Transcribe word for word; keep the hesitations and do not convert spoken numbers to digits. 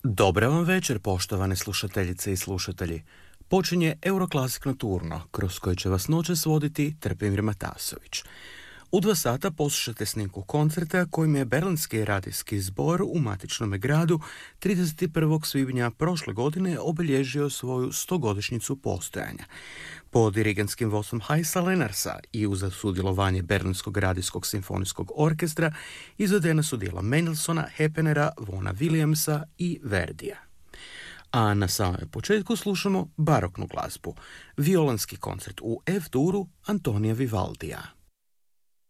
Dobar vam večer, poštovane slušateljice i slušatelji. Počinje Euroclassic Nocturno, kroz koji će vas noćas voditi Trpimir Matasović. U dva sata poslušate snimku koncerta kojim je Berlinski radijski zbor u matičnom gradu trideset prvog svibnja prošle godine obilježio svoju stogodišnjicu postojanja. Pod dirigentskim vodstvom Hajsa Lenarsa i uz sudjelovanje Berlinskog radijskog simfonijskog orkestra izvedena su djela Mendelssohna, Heppenera, Vona Williamsa i Verdija. A na samom početku slušamo baroknu glazbu, violanski koncert u F-duru Antonija Vivaldija.